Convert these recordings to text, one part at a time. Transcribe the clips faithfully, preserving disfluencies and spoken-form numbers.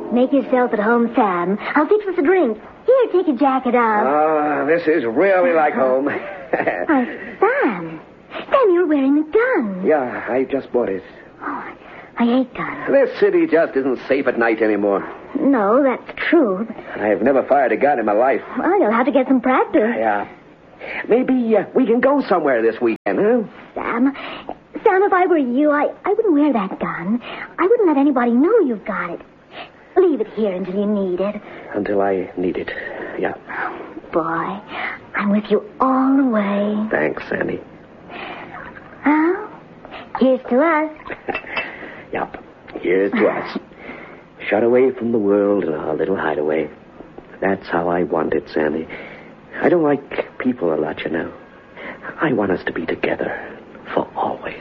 Make yourself at home, Sam. I'll fix us a drink. Here, take your jacket off. Ah, this is really like home. Why, Sam. Sam, you're wearing a gun. Yeah, I just bought it. Oh, I hate guns. This city just isn't safe at night anymore. No, that's true. I've never fired a gun in my life. Well, you'll have to get some practice. Yeah. Maybe uh, we can go somewhere this weekend, huh? Sam, Sam, if I were you, I, I wouldn't wear that gun. I wouldn't let anybody know you've got it. Leave it here until you need it. Until I need it, yeah. Boy, I'm with you all the way. Thanks, Sandy. Well, here's to us. Yep, here's to us. Shut away from the world in our little hideaway. That's how I want it, Sandy. I don't like people a lot, you know. I want us to be together for always.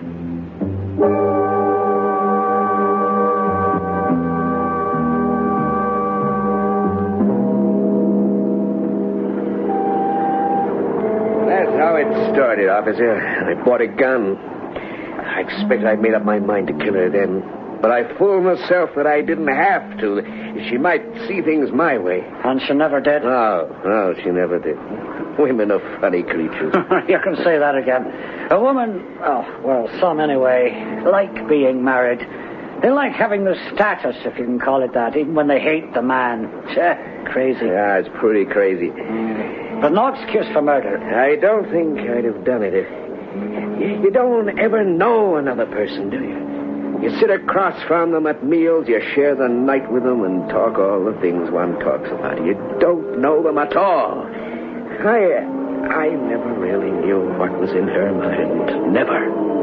That's how it started, officer. I bought a gun. I expect I made up my mind to kill her then. But I fooled myself that I didn't have to. She might see things my way. And she never did? No, no, she never did. Women are funny creatures. You can say that again. A woman, oh, well, some anyway, like being married. They like having the status, if you can call it that, even when they hate the man. Cheh, crazy. Yeah, it's pretty crazy. Mm. But no excuse for murder. I don't think I'd have done it if... You don't ever know another person, do you? You sit across from them at meals, you share the night with them and talk all the things one talks about. You don't know them at all. I, I never really knew what was in her mind. Never.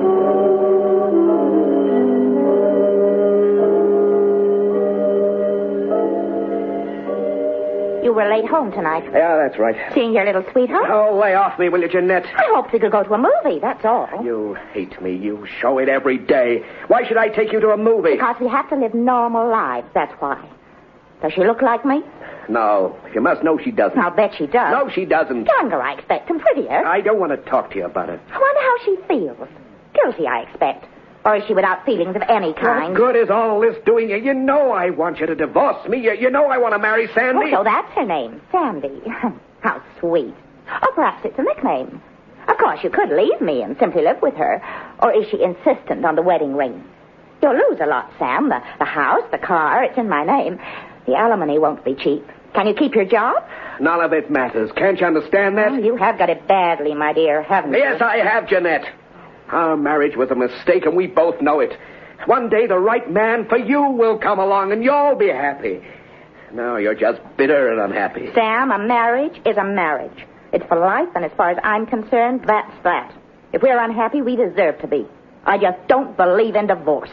You were late home tonight. Yeah, that's right. Seeing your little sweetheart? Oh, lay off me, will you, Jeanette? I hoped we could go to a movie, that's all. You hate me. You show it every day. Why should I take you to a movie? Because we have to live normal lives, that's why. Does she look like me? No. You must know she doesn't. I'll bet she does. No, she doesn't. Younger, I expect, and prettier. I don't want to talk to you about it. I wonder how she feels. Guilty, I expect. Or is she without feelings of any kind? What good is all this doing you? You know I want you to divorce me. You, you know I want to marry Sandy. Oh, so that's her name, Sandy. How sweet. Or perhaps it's a nickname. Of course, you could leave me and simply live with her. Or is she insistent on the wedding ring? You'll lose a lot, Sam. The, the house, the car, it's in my name. The alimony won't be cheap. Can you keep your job? None of it matters. Can't you understand that? Oh, you have got it badly, my dear, haven't you? Yes, I have, Jeanette. Our marriage was a mistake, and we both know it. One day the right man for you will come along, and you'll be happy. No, you're just bitter and unhappy. Sam, a marriage is a marriage. It's for life, and as far as I'm concerned, that's that. If we're unhappy, we deserve to be. I just don't believe in divorce.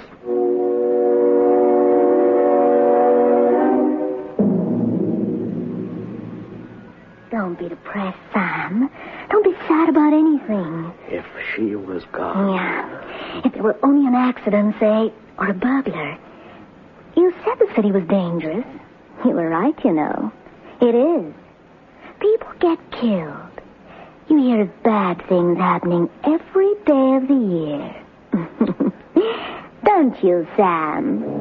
Don't be depressed, Sam. Don't be sad about anything. If she was gone... Yeah. If there were only an accident, say, or a burglar. You said the city was dangerous. You were right, you know. It is. People get killed. You hear of bad things happening every day of the year. Don't you, Sam?